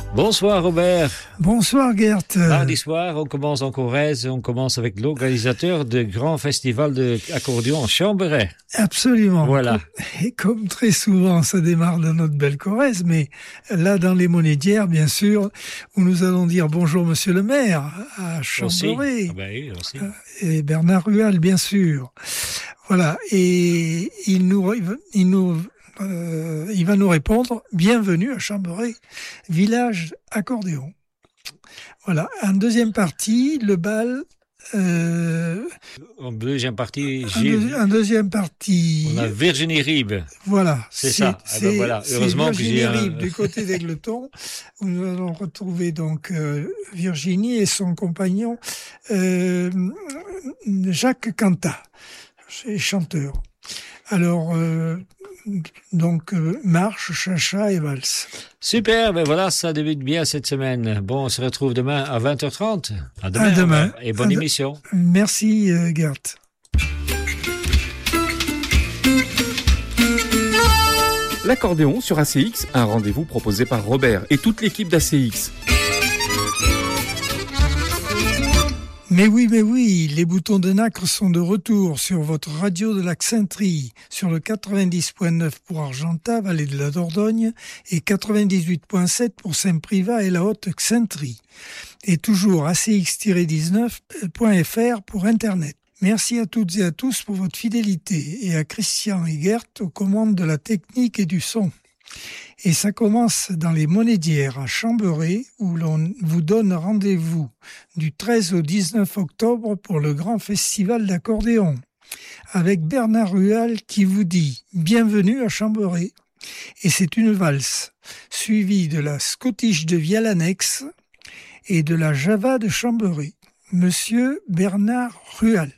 Bonsoir Robert. Bonsoir Gert. Mardi soir, on commence en Corrèze, on commence avec l'organisateur du grand festival d'accordéon en Chambéry. Absolument. Voilà. Et comme très souvent, ça démarre dans notre belle Corrèze, mais là, dans les Monédières, bien sûr, où nous allons dire bonjour Monsieur le maire à Chambéry. Ah ben oui, aussi. Et Bernard Rual, bien sûr. Voilà. Et il va nous répondre « Bienvenue à Chambéry, village accordéon ». Voilà. En deuxième partie, le bal. En deuxième partie, en deuxième partie, on a Virginie Ribes. Voilà. C'est ça. Voilà. Heureusement que j'ai Ribes du côté d'Aigleton, où nous allons retrouver donc Virginie et son compagnon Jacques Cantat, chanteur. Alors, marche, chacha et valse. Super, ben voilà, ça débute bien cette semaine. Bon, on se retrouve demain à 20h30. À demain. Et bonne émission. Merci, Gert. L'accordéon sur ACX, un rendez-vous proposé par Robert et toute l'équipe d'ACX. Mais oui, les boutons de nacre sont de retour sur votre radio de l'Axentrie, sur le 90.9 pour Argentat, vallée de la Dordogne, et 98.7 pour Saint-Privat et la Haute-Xentrie. Et toujours acx-19.fr pour Internet. Merci à toutes et à tous pour votre fidélité, et à Christian et Gert aux commandes de la technique et du son. Et ça commence dans les Monédières à Chambéry, où l'on vous donne rendez-vous du 13 au 19 octobre pour le grand festival d'accordéon, avec Bernard Rual qui vous dit « Bienvenue à Chambéry ». Et c'est une valse, suivie de la Scottish de Vialanex et de la Java de Chambéry. Monsieur Bernard Rual.